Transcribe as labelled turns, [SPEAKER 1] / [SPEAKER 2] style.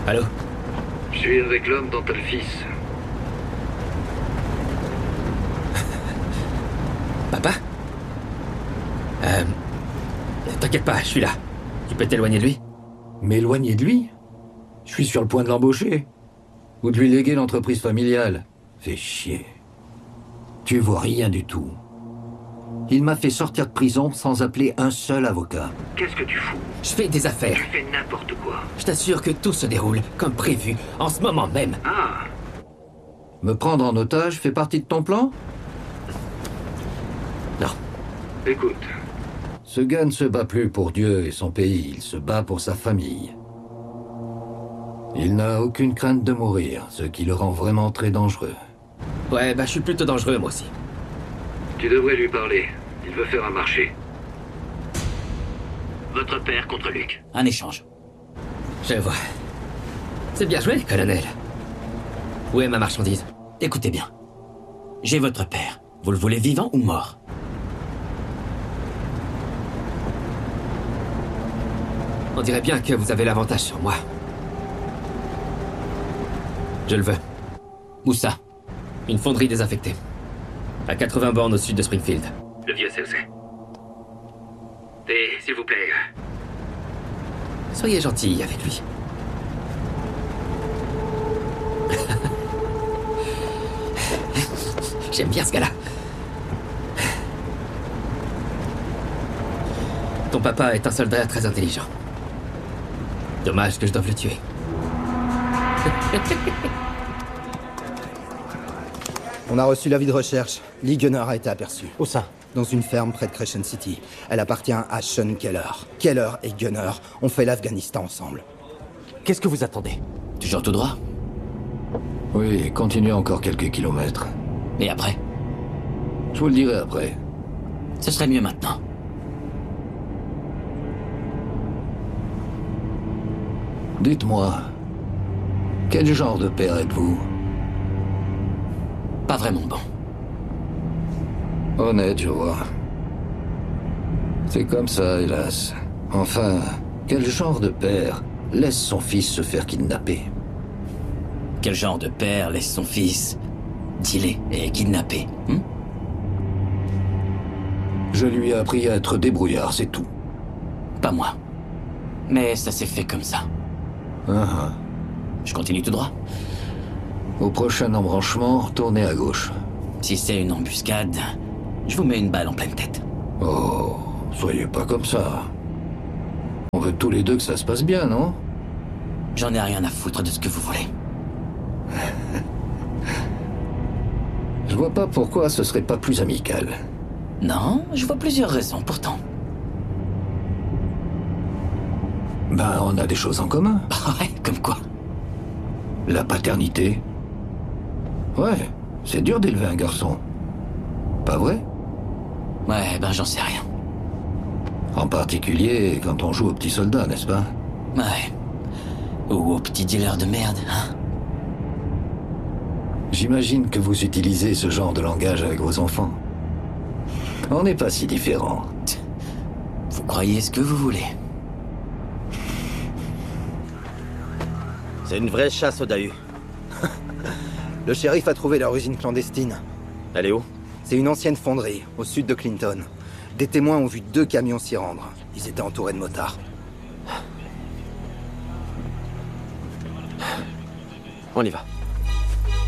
[SPEAKER 1] Allô?
[SPEAKER 2] Je suis avec l'homme dont t'as le fils.
[SPEAKER 1] Papa? T'inquiète pas, je suis là. Tu peux t'éloigner de lui?
[SPEAKER 3] M'éloigner de lui? Je suis sur le point de l'embaucher. Ou de lui léguer l'entreprise familiale. Fais chier. Tu vois rien du tout. Il m'a fait sortir de prison sans appeler un seul avocat.
[SPEAKER 2] Qu'est-ce que tu fous?
[SPEAKER 1] Je fais des affaires.
[SPEAKER 2] Tu fais n'importe quoi.
[SPEAKER 1] Je t'assure que tout se déroule comme prévu, en ce moment même.
[SPEAKER 2] Ah,
[SPEAKER 3] Me prendre en otage fait partie de ton plan?
[SPEAKER 1] Non.
[SPEAKER 2] écoute,
[SPEAKER 3] Ce gars ne se bat plus pour Dieu et son pays, il se bat pour sa famille. Il n'a aucune crainte de mourir, ce qui le rend vraiment très dangereux.
[SPEAKER 1] Ouais, bah je suis plutôt dangereux moi aussi.
[SPEAKER 2] tu devrais lui parler. Il veut faire un marché. Votre père contre Luc.
[SPEAKER 4] Un échange.
[SPEAKER 1] Je vois. C'est bien joué, colonel. Où est ma marchandise?
[SPEAKER 4] Écoutez bien. J'ai votre père. Vous le voulez vivant ou mort?
[SPEAKER 1] On dirait bien que vous avez l'avantage sur moi. Je le veux.
[SPEAKER 4] Où ça?
[SPEAKER 1] Une fonderie désaffectée. À 80 bornes au sud de Springfield.
[SPEAKER 2] Le vieux CEC. Et s'il vous plaît,
[SPEAKER 1] Soyez gentil avec lui. J'aime bien ce gars-là. Ton papa est un soldat très intelligent. Dommage que je doive le tuer.
[SPEAKER 5] On a reçu l'avis de recherche. Lee Gunner a été aperçue.
[SPEAKER 6] Où ça?
[SPEAKER 5] Dans une ferme près de Crescent City. Elle appartient à Sean Keller. Keller et Gunner ont fait l'Afghanistan ensemble.
[SPEAKER 6] Qu'est-ce que vous attendez?
[SPEAKER 4] Toujours tout droit?
[SPEAKER 3] Oui, continuez encore quelques kilomètres.
[SPEAKER 4] Et après?
[SPEAKER 3] Je vous le dirai après.
[SPEAKER 4] Ce serait mieux maintenant.
[SPEAKER 3] Dites-moi, quel genre de père êtes-vous?
[SPEAKER 4] Pas vraiment bon.
[SPEAKER 3] Honnête, je vois. C'est comme ça, hélas. Enfin, quel genre de père laisse son fils se faire kidnapper?
[SPEAKER 4] Quel genre de père laisse son fils dealer et kidnapper, hein?
[SPEAKER 3] Je lui ai appris à être débrouillard, c'est tout.
[SPEAKER 4] Pas moi. Mais ça s'est fait comme ça.
[SPEAKER 3] Ah,
[SPEAKER 4] Je continue tout droit.
[SPEAKER 3] Au prochain embranchement, tournez à gauche.
[SPEAKER 4] Si c'est une embuscade, je vous mets une balle en pleine tête.
[SPEAKER 3] Oh, soyez pas comme ça. On veut tous les deux que ça se passe bien, non?
[SPEAKER 4] J'en ai rien à foutre de ce que vous voulez.
[SPEAKER 3] Je vois pas pourquoi ce serait pas plus amical.
[SPEAKER 4] Non, je vois plusieurs raisons pourtant.
[SPEAKER 3] Ben, on a des choses en commun.
[SPEAKER 4] Ouais, comme quoi?
[SPEAKER 3] La paternité. Ouais, c'est dur d'élever un garçon. Pas vrai?
[SPEAKER 4] Ouais, ben j'en sais rien.
[SPEAKER 3] En particulier quand on joue aux petits soldats, n'est-ce pas?
[SPEAKER 4] Ouais. Ou aux petits dealers de merde, hein?
[SPEAKER 3] J'imagine que vous utilisez ce genre de langage avec vos enfants. On n'est pas si différents.
[SPEAKER 4] Vous croyez ce que vous voulez.
[SPEAKER 6] C'est une vraie chasse au Dahu.
[SPEAKER 5] Le shérif a trouvé leur usine clandestine.
[SPEAKER 6] Elle est où?
[SPEAKER 5] C'est une ancienne fonderie, au sud de Clinton. Des témoins ont vu 2 camions s'y rendre. Ils étaient entourés de motards.
[SPEAKER 6] On y va.